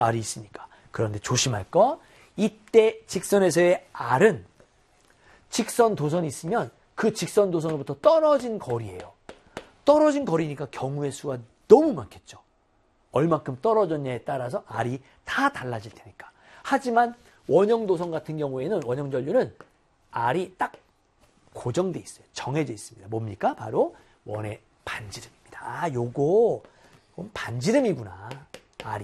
R이 있으니까. 그런데 조심할 거, 이때 직선에서의 R은 직선 도선이 있으면 그 직선 도선으로부터 떨어진 거리예요. 떨어진 거리니까 경우의 수가 너무 많겠죠. 얼마큼 떨어졌냐에 따라서 R이 다 달라질 테니까. 하지만 원형 도선 같은 경우에는, 원형 전류는 R이 딱 고정돼 있어요. 정해져 있습니다. 뭡니까? 바로 원의 반지름입니다. 아, 요거 반지름이구나. R이.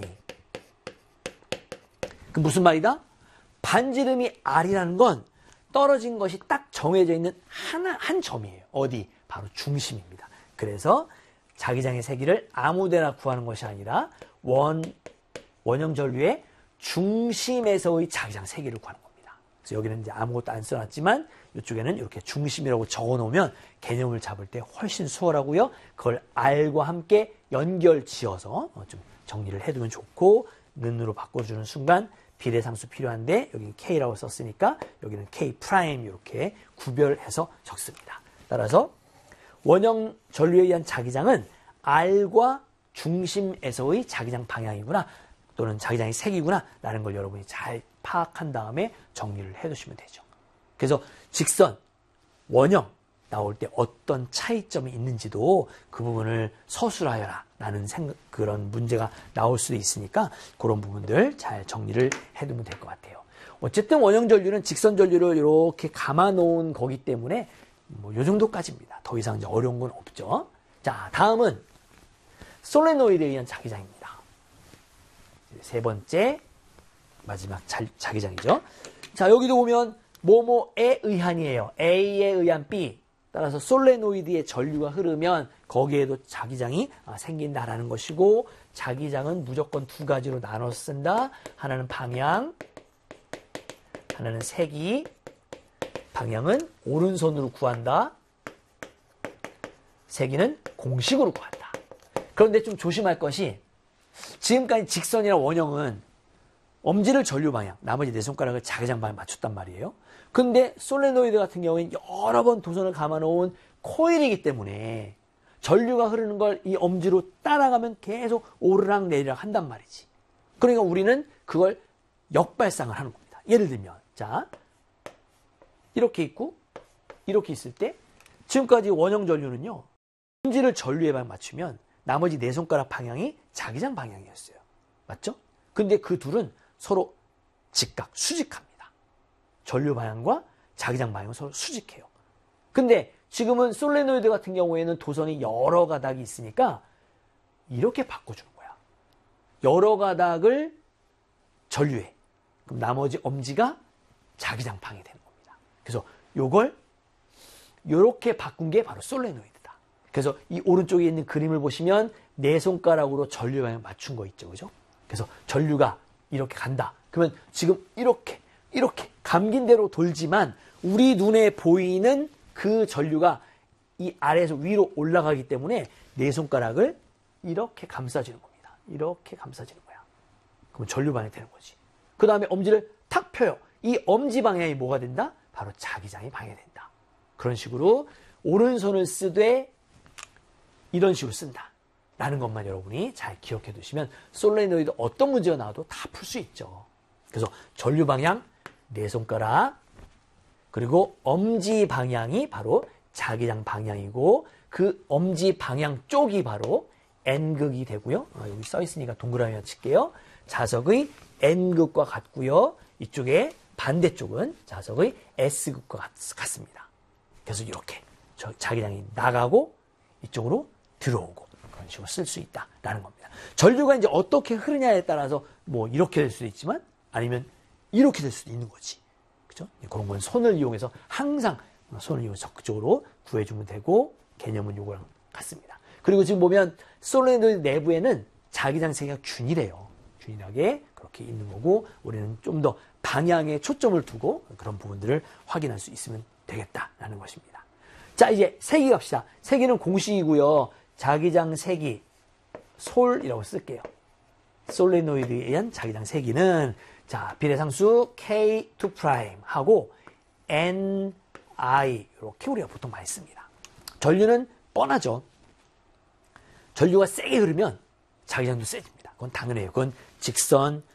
그 무슨 말이다? 반지름이 R이라는 건 떨어진 것이 딱 정해져 있는 한 점이에요. 어디? 바로 중심입니다. 그래서 자기장의 세기를 아무데나 구하는 것이 아니라 원형 전류의 중심에서의 자기장 세기를 구하는 겁니다. 그래서 여기는 이제 아무것도 안 써놨지만 이쪽에는 이렇게 중심이라고 적어놓으면 개념을 잡을 때 훨씬 수월하고요. 그걸 R과 함께 연결 지어서 좀 정리를 해두면 좋고, 는으로 바꿔주는 순간 비례상수 필요한데 여기 K라고 썼으니까 여기는 K 프라임 이렇게 구별해서 적습니다. 따라서 원형 전류에 의한 자기장은 R과 중심에서의 자기장 방향이구나, 또는 자기장의 색이구나 라는 걸 여러분이 잘 파악한 다음에 정리를 해두시면 되죠. 그래서 직선, 원형 나올 때 어떤 차이점이 있는지도 그 부분을 서술하여라 라는 그런 문제가 나올 수도 있으니까 그런 부분들 잘 정리를 해두면 될 것 같아요. 어쨌든 원형 전류는 직선 전류를 이렇게 감아 놓은 거기 때문에 뭐 요 정도까지입니다. 더 이상 이제 어려운 건 없죠. 자, 다음은 솔레노이드에 의한 자기장입니다. 세 번째 마지막 자기장이죠. 자, 여기도 보면 뭐뭐에 의한이에요. A에 의한 B. 따라서 솔레노이드의 전류가 흐르면 거기에도 자기장이 생긴다라는 것이고, 자기장은 무조건 두 가지로 나눠 쓴다. 하나는 방향, 하나는 세기. 방향은 오른손으로 구한다. 세기는 공식으로 구한다. 그런데 좀 조심할 것이, 지금까지 직선이나 원형은 엄지를 전류 방향, 나머지 네 손가락을 자기장 방향 맞췄단 말이에요. 근데 솔레노이드 같은 경우에는 여러 번 도선을 감아놓은 코일이기 때문에 전류가 흐르는 걸 이 엄지로 따라가면 계속 오르락 내리락 한단 말이지. 그러니까 우리는 그걸 역발상을 하는 겁니다. 예를 들면, 자, 이렇게 있고 이렇게 있을 때 지금까지 원형 전류는요, 엄지를 전류에 맞추면 나머지 네 손가락 방향이 자기장 방향이었어요. 맞죠? 근데 그 둘은 서로 직각, 수직합니다. 전류 방향과 자기장 방향은 서로 수직해요. 근데 지금은 솔레노이드 같은 경우에는 도선이 여러 가닥이 있으니까 이렇게 바꿔주는 거야. 여러 가닥을 전류해. 그럼 나머지 엄지가 자기장 방향이 되는 겁니다. 그래서 요걸 요렇게 바꾼 게 바로 솔레노이드다. 그래서 이 오른쪽에 있는 그림을 보시면 네 손가락으로 전류 방향 맞춘 거 있죠. 그죠? 그래서 전류가 이렇게 간다. 그러면 지금 이렇게 감긴 대로 돌지만 우리 눈에 보이는 그 전류가 이 아래에서 위로 올라가기 때문에 네 손가락을 이렇게 감싸주는 겁니다. 이렇게 감싸주는 거야. 그럼 전류 방향이 되는 거지. 그 다음에 엄지를 탁 펴요. 이 엄지 방향이 뭐가 된다? 바로 자기장이 방향이 된다. 그런 식으로 오른손을 쓰되 이런 식으로 쓴다 라는 것만 여러분이 잘 기억해 두시면 솔레노이드 어떤 문제가 나와도 다 풀 수 있죠. 그래서 전류 방향 네 손가락, 그리고 엄지 방향이 바로 자기장 방향이고, 그 엄지 방향 쪽이 바로 N극이 되고요. 여기 써 있으니까 동그라미만 칠게요. 자석의 N극과 같고요. 이쪽에 반대쪽은 자석의 S극과 같습니다. 그래서 이렇게 자기장이 나가고 이쪽으로 들어오고 그런 식으로 쓸 수 있다라는 겁니다. 전류가 이제 어떻게 흐르냐에 따라서 뭐 이렇게 될 수도 있지만 아니면 이렇게 될 수도 있는 거지. 그죠? 그런 건 손을 이용해서 항상 손을 이용해서 적극적으로 구해주면 되고, 개념은 요거랑 같습니다. 그리고 지금 보면 솔레노이드 내부에는 자기장 세기가 균일해요. 균일하게 그렇게 있는 거고, 우리는 좀 더 방향에 초점을 두고 그런 부분들을 확인할 수 있으면 되겠다라는 것입니다. 자, 이제 세기 갑시다. 세기는 공식이고요. 자기장 세기, 솔이라고 쓸게요. 솔레노이드에 의한 자기장 세기는, 자, 비례상수 K2' 하고 NI 이렇게 우리가 보통 많이 씁니다. 전류는 뻔하죠. 전류가 세게 흐르면 자기장도 세집니다. 그건 당연해요. 그건 직선,